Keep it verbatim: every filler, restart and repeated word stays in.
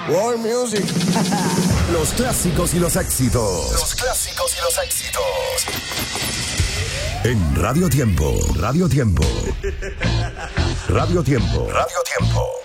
World Music. Los clásicos y los éxitos. Los clásicos y los éxitos. En Radio Tiempo. Radio Tiempo. Radio Tiempo. Radio Tiempo.